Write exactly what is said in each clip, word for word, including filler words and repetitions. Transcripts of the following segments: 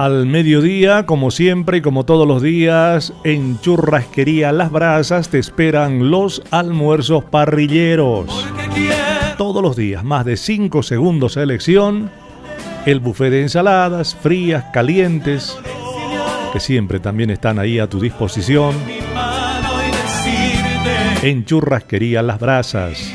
Al mediodía, como siempre y como todos los días, en Churrasquería Las Brasas te esperan los almuerzos parrilleros. Todos los días, más de cinco segundos a elección, el buffet de ensaladas frías, calientes, que siempre también están ahí a tu disposición. En Churrasquería Las Brasas.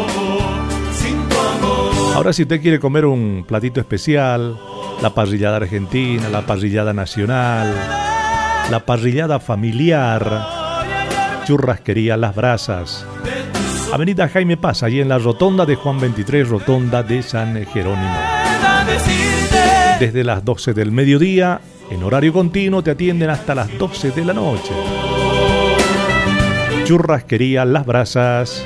Ahora, si usted quiere comer un platito especial, la parrillada argentina, la parrillada nacional, la parrillada familiar, Churrasquería Las Brasas. Avenida Jaime Paz, allí en la rotonda de Juan veintitrés, rotonda de San Jerónimo. Desde las doce del mediodía, en horario continuo, te atienden hasta las doce de la noche. Churrasquería Las Brasas.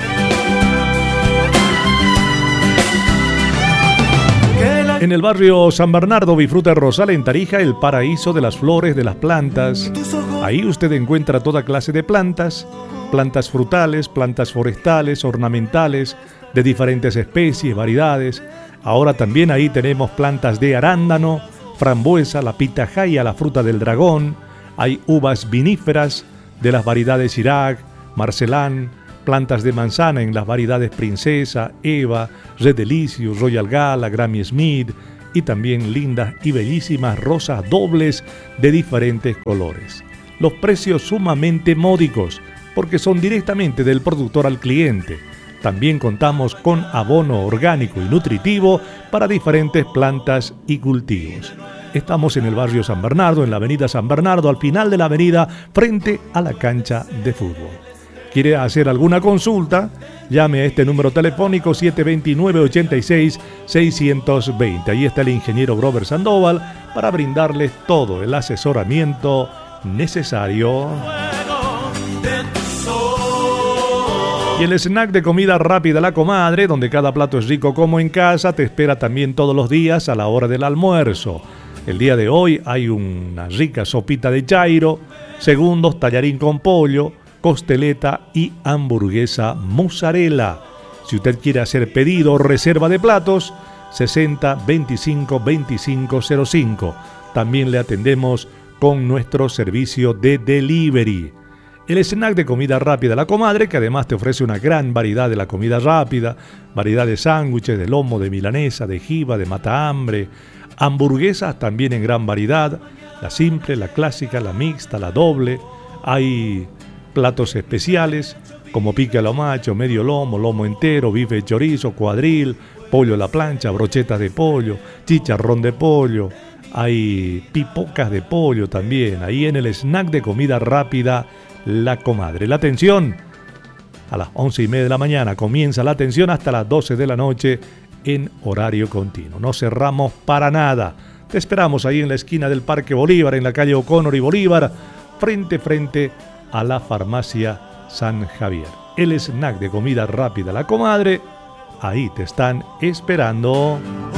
En el barrio San Bernardo, Bifruta Rosal, en Tarija, el paraíso de las flores, de las plantas. Ahí usted encuentra toda clase de plantas, plantas frutales, plantas forestales, ornamentales, de diferentes especies, variedades. Ahora también ahí tenemos plantas de arándano, frambuesa, la pitahaya, la fruta del dragón. Hay uvas viníferas de las variedades Irak, Marcelán, plantas de manzana en las variedades Princesa, Eva, Red Delicious, Royal Gala, Grammy Smith y también lindas y bellísimas rosas dobles de diferentes colores. Los precios sumamente módicos porque son directamente del productor al cliente. También contamos con abono orgánico y nutritivo para diferentes plantas y cultivos. Estamos en el barrio San Bernardo, en la avenida San Bernardo, al final de la avenida, frente a la cancha de fútbol. ¿Quiere hacer alguna consulta? Llame a este número telefónico siete dos nueve, ocho seis, seis dos cero. Ahí está el ingeniero Robert Sandoval para brindarles todo el asesoramiento necesario. Y el snack de comida rápida La Comadre, donde cada plato es rico como en casa, te espera también todos los días a la hora del almuerzo. El día de hoy hay una rica sopita de chairo, segundos tallarín con pollo, costeleta y hamburguesa mozzarella. Si usted quiere hacer pedido o reserva de platos, sesenta, veinticinco, veinticinco cero cinco. También le atendemos con nuestro servicio de delivery. El snack de comida rápida La Comadre, que además te ofrece una gran variedad de la comida rápida, variedad de sándwiches, de lomo, de milanesa, de jiba, de matahambre, hamburguesas también en gran variedad, la simple, la clásica, la mixta, la doble. Hay platos especiales como pique a lo macho, medio lomo, lomo entero, bife de chorizo, cuadril, pollo a la plancha, brochetas de pollo, chicharrón de pollo. Hay pipocas de pollo también, ahí en el snack de comida rápida La Comadre. La atención a las once y media de la mañana, comienza la atención hasta las doce de la noche en horario continuo. No cerramos para nada. Te esperamos ahí en la esquina del Parque Bolívar, en la calle O'Connor y Bolívar, frente frente a la farmacia San Javier. El snack de comida rápida La Comadre, ahí te están esperando.